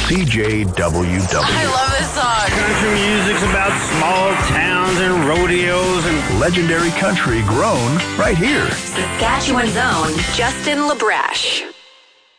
CJWW. I love this song. Country music's about small towns and rodeos and Legendary country grown right here. Saskatchewan's own Justin LaBrash.